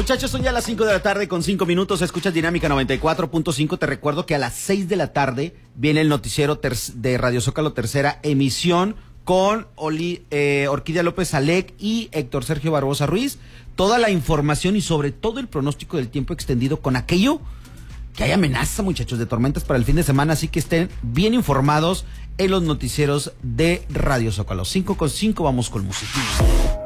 Muchachos, son ya las 5 de la tarde con 5 minutos. Escuchas Dinámica 94.5. Te recuerdo que a las 6 de la tarde viene el noticiero de Radio Zócalo, tercera emisión, con Orquídea López Alec y Héctor Sergio Barbosa Ruiz. Toda la información y sobre todo el pronóstico del tiempo extendido con aquello que hay amenaza, muchachos, de tormentas para el fin de semana. Así que estén bien informados en los noticieros de Radio Zócalo. 5 con 5, vamos con música.